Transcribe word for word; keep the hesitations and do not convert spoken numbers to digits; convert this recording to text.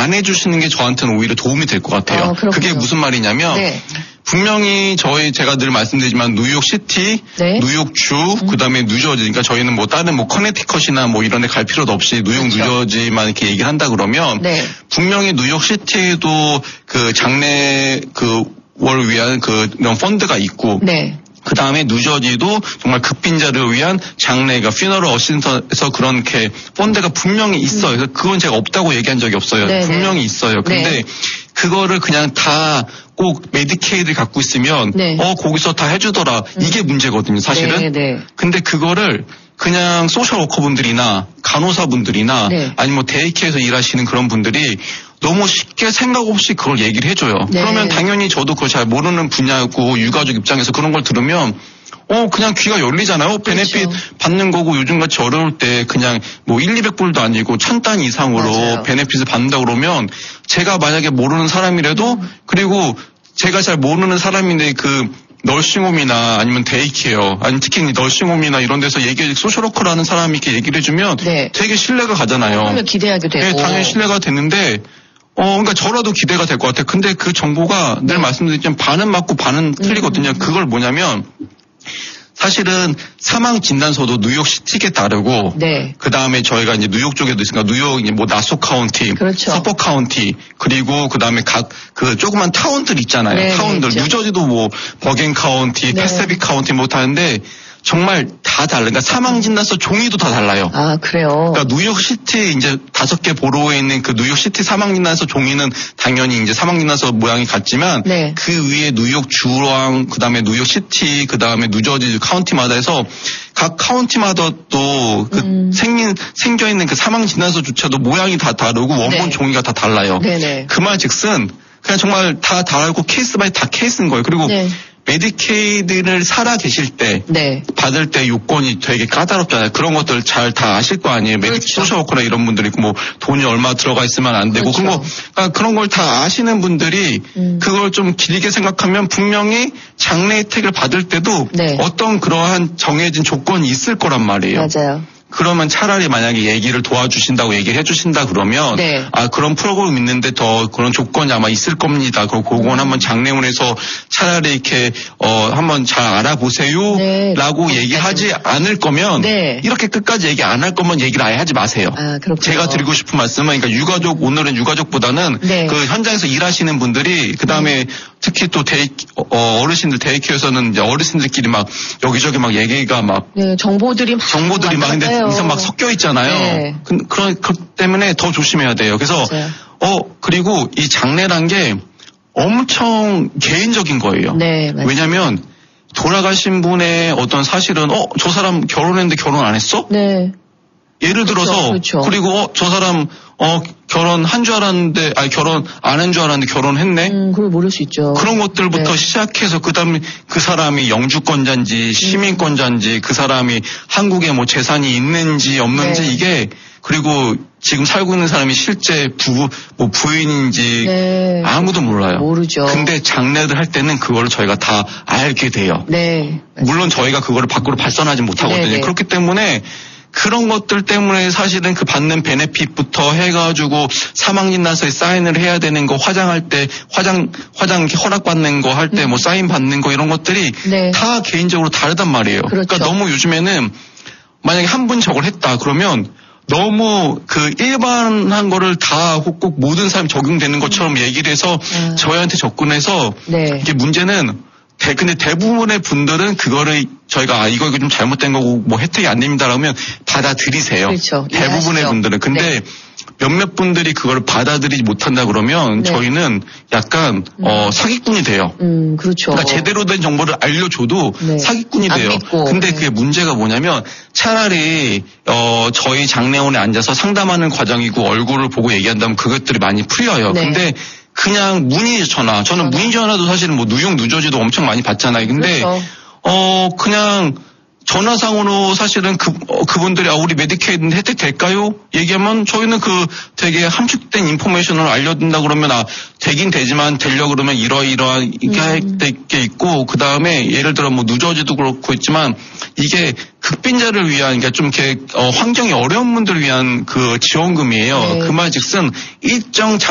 안 해주시는 게 저한테는 오히려 도움이 될 것 같아요. 어, 그게 무슨 말이냐면 네. 분명히 저희 제가 늘 말씀드리지만 뉴욕시티, 네. 뉴욕주, 음. 그다음에 뉴저지, 그러니까 저희는 뭐 다른 뭐 커네티컷이나 뭐 이런 데 갈 필요도 없이 뉴욕, 그렇죠. 뉴저지만 이렇게 얘기를 한다 그러면 네. 분명히 뉴욕시티에도 그 장례 그 월 위한 그 이런 펀드가 있고 네. 그 다음에 뉴저지도 정말 급빈자를 위한 장례가 피너럴 어시스턴트에서 그렇게 펀드가 분명히 있어요. 그래서 그건 제가 없다고 얘기한 적이 없어요. 네네. 분명히 있어요. 근데 네. 그거를 그냥 다 꼭 메디케이드를 갖고 있으면 네. 어 거기서 다 해주더라. 이게 문제거든요. 사실은. 네네. 근데 그거를 그냥 소셜워커분들이나 간호사분들이나 네. 아니면 뭐 데이케어에서 일하시는 그런 분들이 너무 쉽게 생각 없이 그걸 얘기를 해줘요. 네. 그러면 당연히 저도 그걸 잘 모르는 분야고 유가족 입장에서 그런 걸 들으면 어 그냥 귀가 열리잖아요. 베네핏 그렇죠. 받는 거고 요즘같이 어려울 때 그냥 뭐 일, 이백 불도 아니고 천 단위 이상으로 맞아요. 베네핏을 받는다 그러면 제가 만약에 모르는 사람이라도 음. 그리고 제가 잘 모르는 사람인데 그 널싱홈이나 아니면 데이케어 아니면 특히 널싱홈이나 이런 데서 얘기 소셜워커라는 사람이 이렇게 얘기를 해주면 네. 되게 신뢰가 가잖아요. 그러면 기대하게 되고. 네, 당연히 신뢰가 됐는데 어, 그러니까 저라도 기대가 될 것 같아요. 근데 그 정보가 늘 말씀드렸지만 반은 맞고 반은 틀리거든요. 음. 그걸 뭐냐면 사실은 사망 진단서도 뉴욕시티에 따르고 네. 그 다음에 저희가 이제 뉴욕 쪽에도 있으니까 뉴욕 이제 뭐 나소 카운티, 그렇죠. 서퍼 카운티 그리고 그 다음에 각 그 조그만 타운들 있잖아요. 네, 타운들 있죠. 뉴저지도 뭐 버겐 카운티, 네. 패세빅 카운티 뭐 하는데 정말 다 달라. 그러니까 사망 진단서 종이도 다 달라요. 아, 그래요? 그러니까 뉴욕시티 이제 다섯 개 보로에 있는 그 뉴욕시티 사망진단서 종이는 당연히 이제 사망진단서 모양이 같지만 네. 그 위에 뉴욕 주랑 그다음에 뉴욕시티 그다음에 뉴저지 카운티마다 해서 각 카운티마다 또 그 음. 생긴 생겨 있는 그 사망진단서조차도 모양이 다 다르고 원본 네. 종이가 다 달라요. 네네. 그 말즉슨 그냥 정말 다 다르고 케이스 바이 다 케이스인 거예요. 그리고 네. 메디케이드를 살아 계실 때 네. 받을 때 요건이 되게 까다롭잖아요. 그런 것들 잘 다 아실 거 아니에요. 메디 그렇죠. 소셜워커나 이런 분들이 뭐 돈이 얼마 들어가 있으면 안 되고 그렇죠. 그런 거 그러니까 그런 걸 다 아시는 분들이 음. 그걸 좀 길게 생각하면 분명히 장례 혜택을 받을 때도 네. 어떤 그러한 정해진 조건이 있을 거란 말이에요. 맞아요. 그러면 차라리 만약에 얘기를 도와주신다고 얘기를 해주신다 그러면 네. 아 그런 프로그램 있는데 더 그런 조건이 아마 있을 겁니다. 그리고 그건 한번 장례원에서 차라리 이렇게 어 한번 잘 알아보세요라고 네. 얘기하지 않을 거면 네. 이렇게 끝까지 얘기 안 할 거면 얘기를 아예 하지 마세요. 아, 그렇군요. 제가 드리고 싶은 말씀은 그러니까 유가족 오늘은 유가족보다는 네. 그 현장에서 일하시는 분들이 그 다음에 특히 또 데이 어, 어르신들 데이케어에서는 이제 어르신들끼리 막 여기저기 막 얘기가 막 네, 정보들이 막 정보들이 막 근데 많아요. 우선 막 섞여 있잖아요. 네. 그, 그런 그 때문에 더 조심해야 돼요. 그래서 맞아요. 어 그리고 이 장례란 게 엄청 개인적인 거예요. 네, 맞아요. 왜냐하면 돌아가신 분의 어떤 사실은 어 저 사람 결혼했는데 결혼 안 했어? 네. 예를 들어서 그렇죠. 그리고 어, 저 사람 어 결혼한 줄 알았는데 아니 결혼 안 한 줄 알았는데 결혼했네. 음, 그걸 모를 수 있죠. 그런 것들부터 네. 시작해서 그다음에 그 사람이 영주권자인지 시민권자인지 그 사람이 한국에 뭐 재산이 있는지 없는지 네. 이게 그리고 지금 살고 있는 사람이 실제 부, 뭐 부인인지 네. 아무도 몰라요. 모르죠. 근데 장례를 할 때는 그걸 저희가 다 알게 돼요. 네. 물론 저희가 그거를 밖으로 발산하지 못하거든요. 네네. 그렇기 때문에 그런 것들 때문에 사실은 그 받는 베네핏부터 해가지고 사망진단서에 사인을 해야 되는 거, 화장할 때 화장 화장 허락받는 거 할 때 뭐 사인 받는 거 이런 것들이 네. 다 개인적으로 다르단 말이에요. 그렇죠. 그러니까 너무 요즘에는 만약에 한 분 저걸 했다 그러면 너무 그 일반한 거를 다 꼭 모든 사람이 적용되는 것처럼 얘기를 해서 아. 저희한테 접근해서 네. 이게 문제는 대, 근데 대부분의 분들은 그거를 저희가 아, 이거 이거 좀 잘못된 거고 뭐 혜택이 안 됩니다 라면 받아들이세요. 그렇죠. 대부분의 이해하시죠. 분들은. 근데 네. 몇몇 분들이 그걸 받아들이지 못한다 그러면 네. 저희는 약간 음. 어, 사기꾼이 돼요. 음, 그렇죠. 그러니까 제대로 된 정보를 알려줘도 네. 사기꾼이 안 돼요. 믿고. 근데 네. 그게 문제가 뭐냐면 차라리 어, 저희 장례원에 앉아서 상담하는 과정이고 얼굴을 보고 얘기한다면 그것들이 많이 풀려요. 네. 근데 그냥 문의 전화. 저는 전화. 문의 전화도 사실은 뭐 뉴욕, 뉴저지도 엄청 많이 받잖아요. 근데 그렇죠. 어 그냥 전화상으로 사실은 그 어, 그분들이 아 우리 메디케이드 혜택 될까요? 얘기하면 저희는 그 되게 함축된 인포메이션을 알려준다 그러면 아 되긴 되지만 되려 그러면 이러이러한 이게 음. 게 있고 그 다음에 예를 들어 뭐 뉴저지도 그렇고 있지만 이게 극빈자를 위한 그러니까 좀 이렇게 어, 환경이 어려운 분들을 위한 그 지원금이에요. 네. 그 말즉슨 일정 장